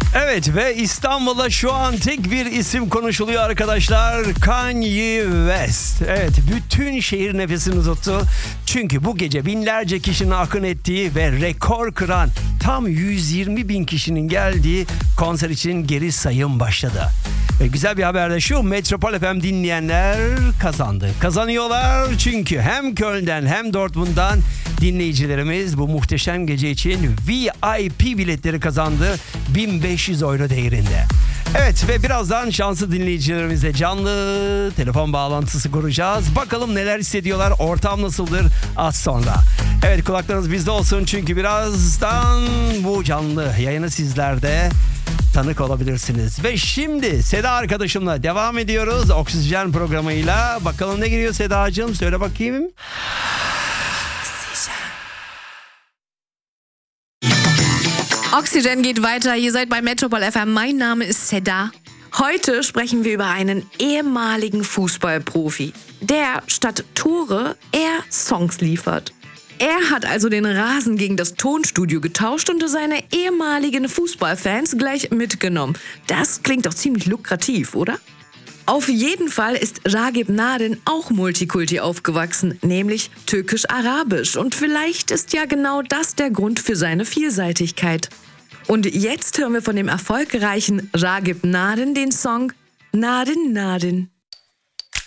Evet ve İstanbul'da şu an tek bir isim konuşuluyor arkadaşlar. Kanye West. Evet, bütün şehir nefesini tuttu. Çünkü bu gece binlerce kişinin akın ettiği ve rekor kıran tam 120 bin kişinin geldiği konser için geri sayım başladı. Ve güzel bir haber de şu: Metropol FM dinleyenler kazandı. Kazanıyorlar çünkü hem Köln'den hem Dortmund'dan dinleyicilerimiz bu muhteşem gece için VIP biletleri kazandı. 1500 euro değerinde. Evet ve birazdan şanslı dinleyicilerimizle canlı telefon bağlantısı kuracağız. Bakalım neler hissediyorlar, ortam nasıldır az sonra. Evet, kulaklarınız bizde olsun çünkü birazdan bu canlı yayını sizlerde tanık olabilirsiniz. Ve şimdi Seda arkadaşımla devam ediyoruz Oksijen programıyla. Bakalım ne giriyor Sedacığım, söyle bakayım. Oxygen geht weiter. Ihr seid bei Metropol FM. Mein Name ist Seda. Heute sprechen wir über einen ehemaligen Fußballprofi, der statt Tore eher Songs liefert. Er hat also den Rasen gegen das Tonstudio getauscht und seine ehemaligen Fußballfans gleich mitgenommen. Das klingt doch ziemlich lukrativ, oder? Auf jeden Fall ist Ragip Naden auch Multikulti aufgewachsen, nämlich türkisch-arabisch. Und vielleicht ist ja genau das der Grund für seine Vielseitigkeit. Und jetzt hören wir von dem erfolgreichen Ragip Naden den Song Naden Naden.